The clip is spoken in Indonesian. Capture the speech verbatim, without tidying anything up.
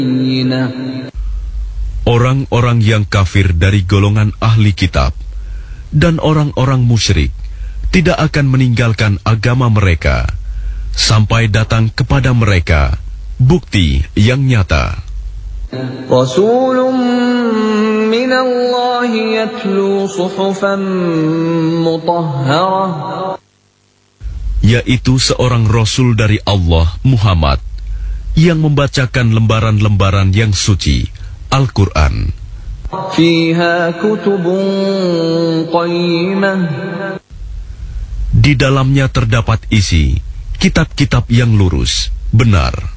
Orang-orang yang kafir dari golongan ahli kitab dan orang-orang musyrik tidak akan meninggalkan agama mereka sampai datang kepada mereka bukti yang nyata. Rasulun minallahi yatlu suhufan mutahharah, yaitu seorang Rasul dari Allah, Muhammad, yang membacakan lembaran-lembaran yang suci, Al-Quran. fiha kutubun qayyimah, di dalamnya terdapat isi kitab-kitab yang lurus, benar.